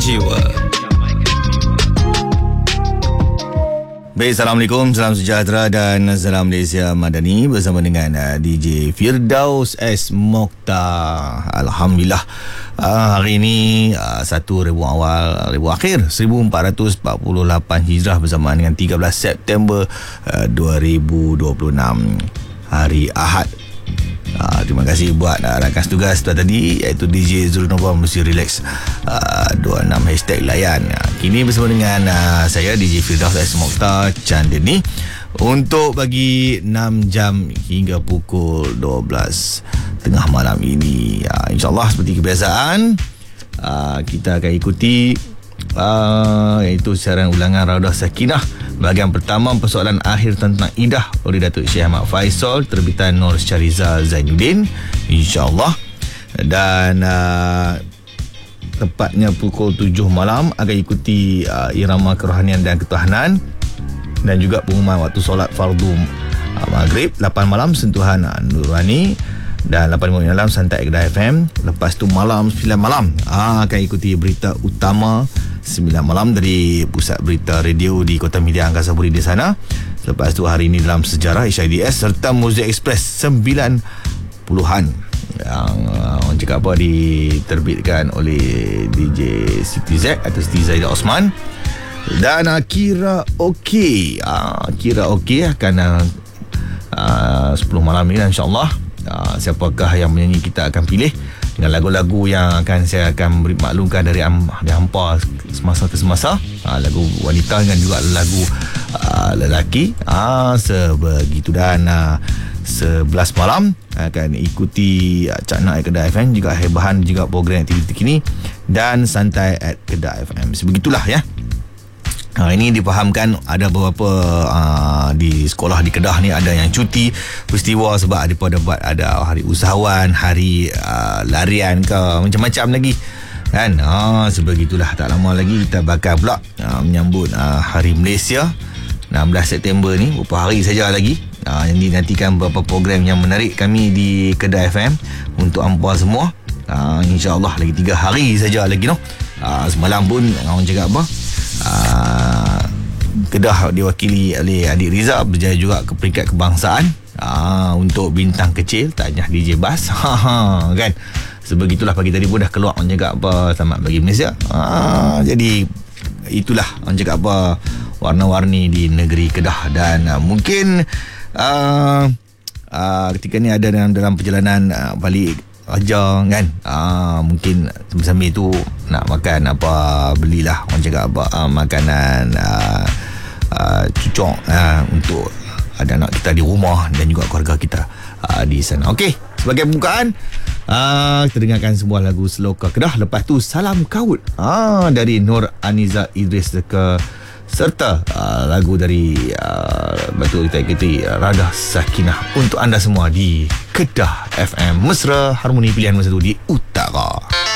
jiwa. Baik, Assalamualaikum, salam sejahtera dan salam Malaysia Madani bersama dengan DJ Firdaus S. Mokhtar. Alhamdulillah, hari ini 1 Rabiul Awal, Rabiul Akhir 1448 Hijrah bersama dengan 13 September 2026, hari Ahad. Terima kasih buat rakan tugas tadi, iaitu DJ Zulnova mesti relax 26 #layan. Kini bersama dengan saya DJ Firdaus S. Mokhtar Chandni untuk bagi 6 jam hingga pukul 12 tengah malam ini. InsyaAllah seperti kebiasaan, kita akan ikuti iaitu siaran ulangan Raudah Sakinah bahagian pertama, persoalan akhir tentang Idah oleh Datuk Syekh Ahmad Faisal, terbitan Nur Syahriza Zainuddin, insyaAllah. Dan tepatnya pukul 7 malam akan ikuti irama kerohanian dan ketuhanan, dan juga pengumuman waktu solat fardu maghrib. 8 malam sentuhan nurani, dan 8 malam santai Kedah FM. Lepas tu malam 9 malam akan ikuti berita utama 9 malam dari Pusat Berita Radio di Kota Media Angkasa Puri di sana. Lepas tu hari ini dalam sejarah HIDS serta Muzik Express 90-an yang orang cakap apa, diterbitkan oleh DJ Siti Z atau Siti Zaidah Osman. Dan Kira Okey, Kira Okey akan 10 malam ni, insyaAllah. Siapakah yang menyanyi kita akan pilih dengan lagu-lagu yang saya akan beri maklumkan dari hampa semasa ke semasa. Lagu wanita dengan juga lagu lelaki. Sebegitu. Dan 11 malam akan ikuti Cak Nak at Kedah FM, juga Hebahan, juga program aktiviti kini dan Santai at Kedah FM. Sebegitulah ya. Ini difahamkan ada beberapa di sekolah di Kedah ni ada yang cuti peristiwa sebab ada hari usahawan, hari larian ke macam-macam lagi kan. Sebegitulah, tak lama lagi kita bakal pula menyambut Hari Malaysia 16 September ni. Beberapa hari saja lagi. Yang dinantikan beberapa program yang menarik kami di Kedah FM untuk hampa semua. InsyaAllah lagi 3 hari saja lagi no. Semalam pun orang cakap apa, Kedah diwakili oleh Adik Riza berjaya juga ke peringkat kebangsaan untuk bintang kecil, tahniah DJ Bas kan. Sebegitulah, pagi tadi pun dah keluar orang cakap apa, selamat bagi Malaysia. Jadi itulah orang cakap apa, warna-warni di negeri Kedah. Dan mungkin ketika ni ada dalam perjalanan balik Raja kan, mungkin sambil tu nak makan apa, belilah orang cakap apa, makanan cucuk untuk ada anak kita di rumah dan juga keluarga kita di sana. Okey, sebagai pembukaan kita dengarkan sebuah lagu Seloka Kedah. Lepas tu Salam Kaut dari Nur Aniza Idris serta lagu dari betul kita ikuti Raudah Sakinah untuk anda semua di Kedah FM. Mesra harmoni pilihan masa tu di Utara.